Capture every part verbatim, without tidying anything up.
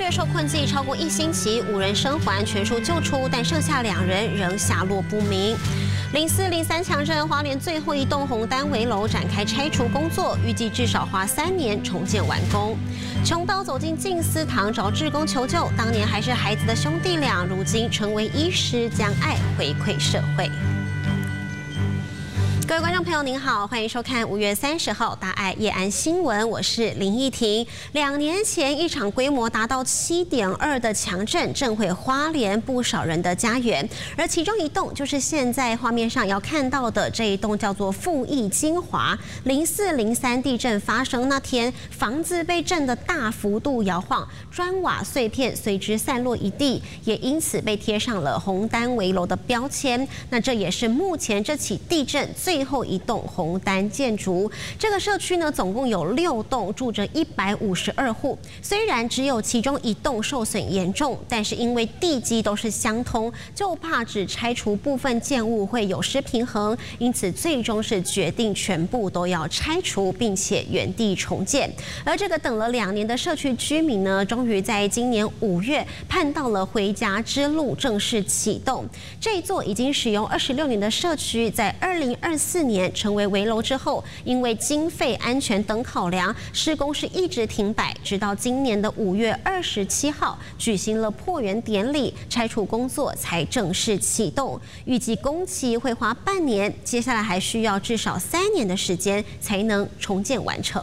月受困境超过一星期，五人生还全数救出，但剩下两人仍下落不明。零四零三强震，花莲最后一栋红单围楼展开拆除工作，预计至少花三年重建完工。穷岛走进静思堂找志工求救，当年还是孩子的兄弟俩，如今成为医师，将爱回馈社会。各位观众朋友，您好，欢迎收看五月三十号大爱夜安新闻，我是林义婷。两年前，一场规模达到七点二的强震震毁花莲不少人的家园，而其中一栋就是现在画面上要看到的这一栋，叫做富益精华。零四零三地震发生那天，房子被震得大幅度摇晃，砖瓦碎片随之散落一地，也因此被贴上了红单围楼的标签。那这也是目前这起地震最最后一栋红单建筑。这个社区呢，总共有六栋，住着一百五十二户。虽然只有其中一栋受损严重，但是因为地基都是相通，就怕只拆除部分建物会有失平衡，因此最终是决定全部都要拆除，并且原地重建。而这个等了两年的社区居民呢，终于在今年五月盼到了回家之路正式启动。这一座已经使用二十六年的社区，在二零二四年成为围楼之后，因为经费、安全等考量，施工是一直停摆，直到今年的五月二十七号举行了破园典礼，拆除工作才正式启动。预计工期会花半年，接下来还需要至少三年的时间才能重建完成。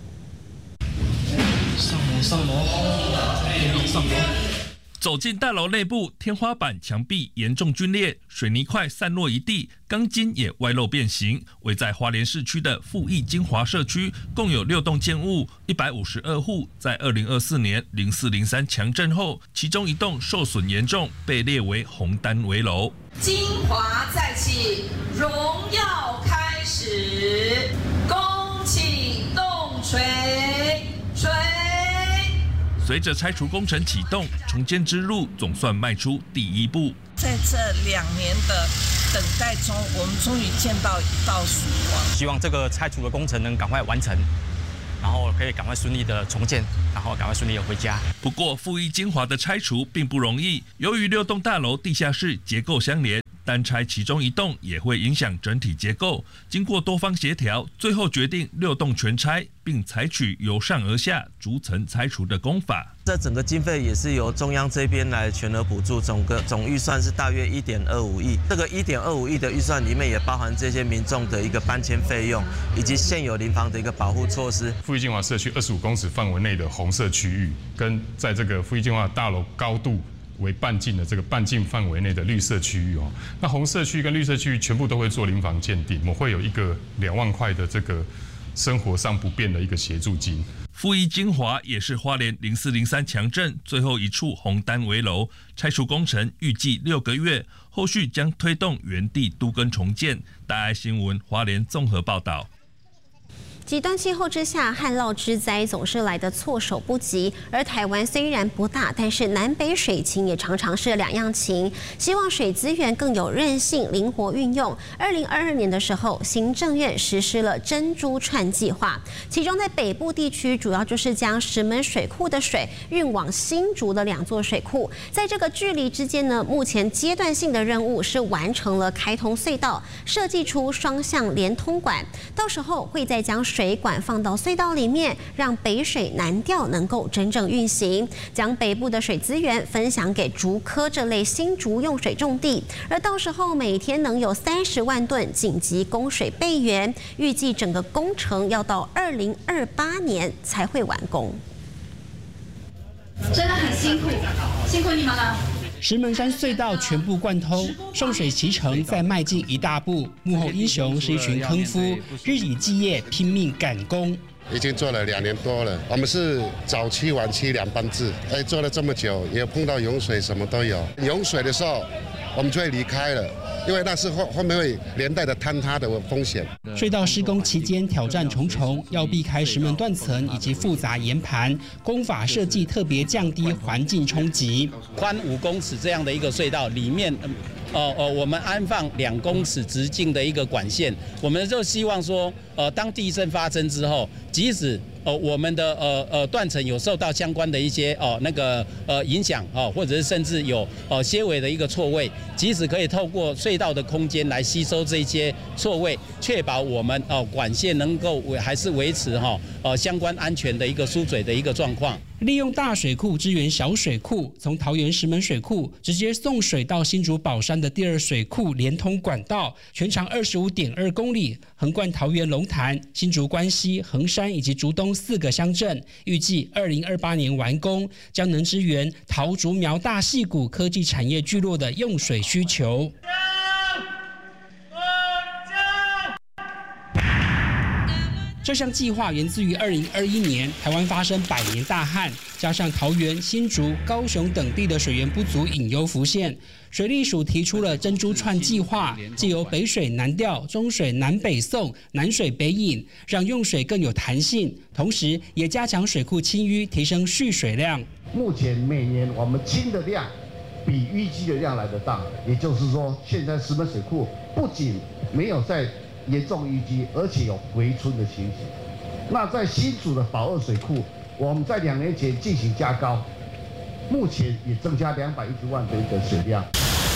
上楼，上楼，上楼。 走进大楼内部，天花板、墙壁严重龟裂，水泥块散落一地，钢筋也歪漏变形。位在花莲市区的富益精华社区，共有六栋建物，一百五十二户。在二零二四年零四零三强震后，其中一栋受损严重，被列为红单围楼。 精华再起，荣耀开始，恭请动锤锤。 随着拆除工程启动，重建之路总算迈出第一步。 在这两年的等待中，我们终于见到一道曙光。 希望这个拆除的工程能赶快完成，然后可以赶快顺利的重建，然后赶快顺利的回家。 不过，富益精华的拆除并不容易，由于六栋大楼地下室结构相连，单拆其中一栋也会影响整体结构。经过多方协调，最后决定六栋全拆，并采取由上而下逐层拆除的工法。 这整个经费也是由中央这边来全额补助，总个总预算是大约一点二五亿。这个一点二五亿的预算里面也包含这些民众的一个搬迁费用，以及现有邻房的一个保护措施。 富益精华社区二十五公尺范围内的红色区域，跟在这个富益精华大楼高度为半径的这个半径范围内的绿色区域哦，那红色区域跟绿色区域全部都会做邻房鉴定，我们会有一个两万块的这个生活上不便的一个协助金。 富益精华也是花莲零四零三强震最后一处红单围楼，拆除工程预计六个月，后续将推动原地都更重建。大爱新闻花莲综合报道。 极端气候之下，旱涝之灾总是来得措手不及。而台湾虽然不大，但是南北水情也常常是两样情。希望水资源更有韧性、灵活运用。二零二二年的时候，行政院实施了珍珠串计划，其中在北部地区，主要就是将石门水库的水运往新竹的两座水库。在这个距离之间呢，目前阶段性的任务是完成了开通隧道，设计出双向连通管，到时候会再将水管放到隧道里面，让北水南调能够真正运行，将北部的水资源分享给竹科这类新竹用水重地，而到时候每天能有三十万吨紧急供水备援，预计整个工程要到二零二八年才会完工。 真的很辛苦，辛苦你们了。 石门山隧道全部贯通，送水期程再迈进一大步。幕后英雄是一群坑夫，日以继夜拼命赶工。 已经做了两年多了，我们是早期晚期两班制，哎，做了这么久，也碰到涌水，什么都有。涌水的时候，我们就会离开了。因为那是后后面会连带的坍塌的风险。 隧道施工期间挑战重重，要避开石门断层以及复杂岩盘，工法设计特别降低环境冲击。 宽五公尺这样的一个隧道，里面呃呃，我们安放两公尺直径的一个管线，我们就希望说，呃，当地震发生之后，即使呃我们的呃呃断层有受到相关的一些哦、呃、那个呃影响哦、呃，或者是甚至有呃些微的一个错位，即使可以透过隧道的空间来吸收这些错位，确保我们哦、呃、管线能够维还是维持哈呃相关安全的一个输水的一个状况。 利用大水库支援小水库，从桃园石门水库直接送水到新竹宝山的第二水库连通管道，全长二十五点二公里，横贯桃园龙潭、新竹关西、横山以及竹东四个乡镇，预计二零二八年完工，将能支援桃竹苗大溪谷科技产业聚落的用水需求。这项计划源自于二零二一年台湾发生百年大旱，加上桃园、新竹、高雄等地的水源不足隐忧浮现，水利署提出了珍珠串计划，藉由北水南调、中水南北送、南水北引，让用水更有弹性，同时也加强水库清淤，提升蓄水量。 目前每年我们清的量比淤积的量来得大，也就是说，现在石门水库不仅没有在严重淤积，而且有回春的情形。那在新竹的宝二水库，我们在两年前进行加高，目前也增加两百一十万的一个水量。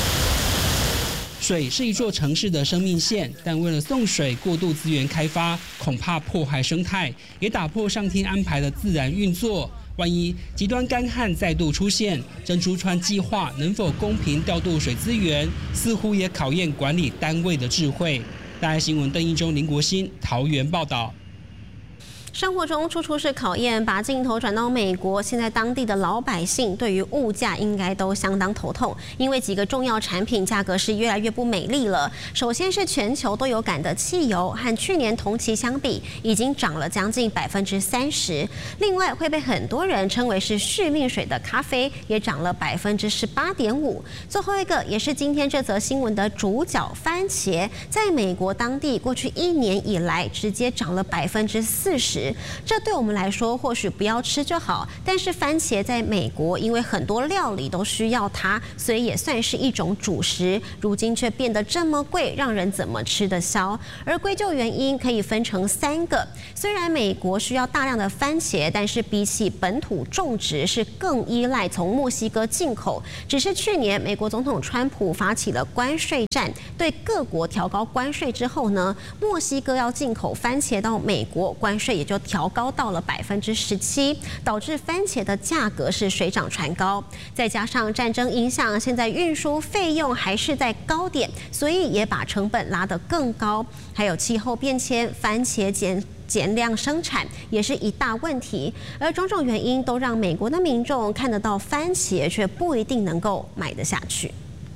水是一座城市的生命线，但为了送水过度资源开发，恐怕破坏生态，也打破上天安排的自然运作。万一极端干旱再度出现，珍珠川计划能否公平调度水资源，似乎也考验管理单位的智慧。大爱新闻邓一中、林国兴桃园报道。 生活中处处是考验，把镜头转到美国，现在当地的老百姓对于物价应该都相当头痛，因为几个重要产品价格是越来越不美丽了。首先是全球都有感的汽油，和去年同期相比，已经涨了将近百分之三十。另外会被很多人称为是续命水的咖啡，也涨了百分之十八点五。最后一个也是今天这则新闻的主角，番茄，在美国当地过去一年以来直接涨了百分之四十。这对我们来说或许不要吃就好，但是番茄在美国因为很多料理都需要它，所以也算是一种主食，如今却变得这么贵，让人怎么吃得消？而归咎原因可以分成三个。虽然美国需要大量的番茄，但是比起本土种植是更依赖从墨西哥进口。只是去年美国总统川普发起了关税战，对各国调高关税之后呢，墨西哥要进口番茄到美国，关税也就调高到了百分之十七，导致番茄的价格是水涨船高。再加上战争影响，现在运输费用还是在高点，所以也把成本拉得更高。还有气候变迁，番茄减减量生产也是一大问题。而种种原因都让美国的民众看得到番茄，却不一定能够买得下去。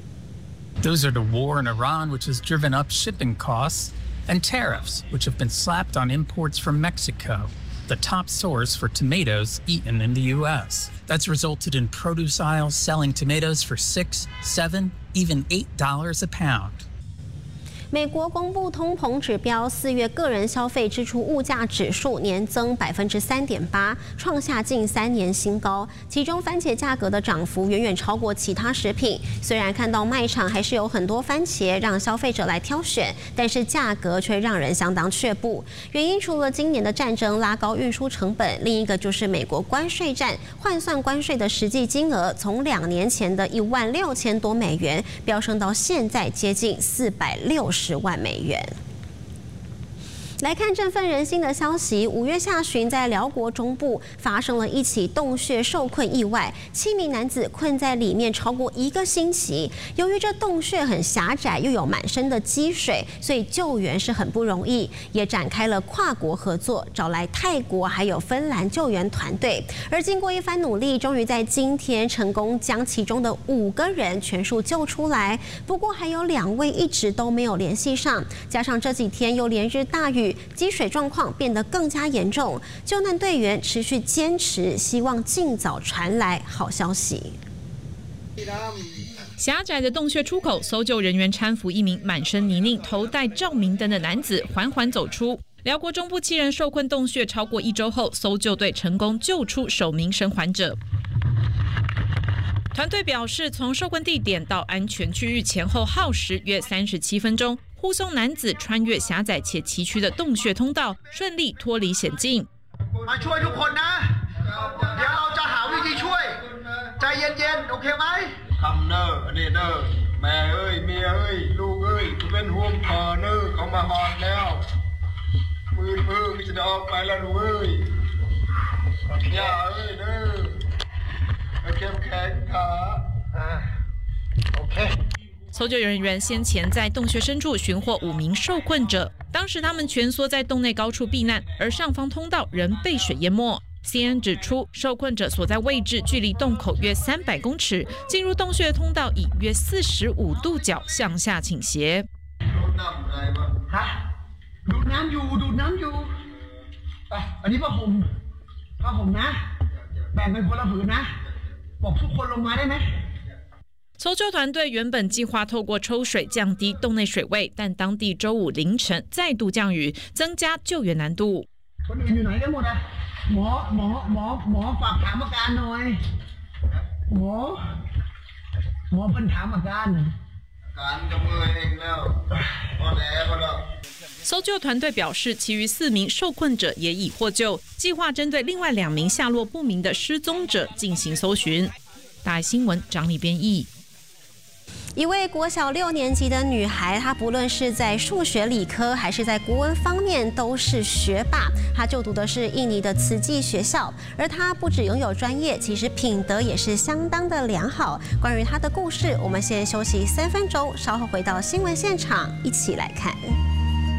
Those are the war in Iran, which has driven up shipping costs, and tariffs, which have been slapped on imports from Mexico, the top source for tomatoes eaten in the U S. That's resulted in produce aisles selling tomatoes for six, seven, even eight dollars a pound. 美国公布通膨指标，四月个人消费支出物价指数年增百分之三点八，创下近三年新高。其中番茄价格的涨幅远远超过其他食品。虽然看到卖场还是有很多番茄让消费者来挑选，但是价格却让人相当却步。原因除了今年的战争拉高运输成本，另一个就是美国关税战，换算关税的实际金额从两年前的一万六千多美元飙升到现在接近四百六十。十万美元。来看振奋人心的消息，五月下旬在辽国中部发生了一起洞穴受困意外，七名男子困在里面超过一个星期。由于这洞穴很狭窄，又有满身的积水，所以救援是很不容易，也展开了跨国合作，找来泰国还有芬兰救援团队。而经过一番努力，终于在今天成功将其中的五个人全数救出来。不过还有两位一直都没有联系上，加上这几天又连日大雨，积水状况变得更加严重，救难队员持续坚持，希望尽早传来好消息。 狭窄的洞穴出口，搜救人员搀扶一名满身泥泞、头戴照明灯的男子缓缓走出。辽国中部七人受困洞穴超过一周后，搜救队成功救出首名生还者。 团队表示，从受困地点到安全区域前后耗时约三十七分钟，护送男子穿越狭窄且崎岖的洞穴通道，顺利脱离险境。 มาช่วยทุกคนนะเดี๋ยวเราจะหาวิธีช่วยใจเย็นๆโอเคไหมคำเนอร์อดีตเนอร์แม่เอ้ยเมียเอ้ยลูกเอ้ยกูเป็นห่วงพ่อเนอร์เขามาหอนแล้วมือมือจะออกไปแล้วลูกเอ้ยอย่าเอ้ยเนอร์เข้มแข็งขาโอเค。 搜救人员先前在洞穴深处寻获五名受困者，当时他们蜷缩在洞内高处避难，而上方通道仍被水淹没。C N N 指出，受困者所在位置距离洞口约三百公尺，进入洞穴的通道以约四十五度角向下倾斜。 ฮะดูดน้ำอยู่ดูดน้ำอยู่ไปอันนี้ผ้าห่มผ้าห่มนะแบ่งเป็นคนละผืนนะบอกทุกคนลงมาได้ไหม搜救团队原本计划透过抽水降低洞内水位，但当地周五凌晨再度降雨，增加救援难度。 คนอื่นอยู่ไหนกันหมดอะหมอหมอหมอหมอฝากถามอาการหน่อยหมอหมอเพิ่นถามอาการการจะมือเองแล้วพอแล้วพอแล้ว。 搜救团队表示，其余四名受困者也已获救，计划针对另外两名下落不明的失踪者进行搜寻。大爱新闻张丽编译。 一位国小六年级的女孩，她不论是在数学、理科还是在国文方面都是学霸。她就读的是印尼的慈济学校，而她不只拥有专业，其实品德也是相当的良好。关于她的故事，我们先休息三分钟，稍后回到新闻现场一起来看。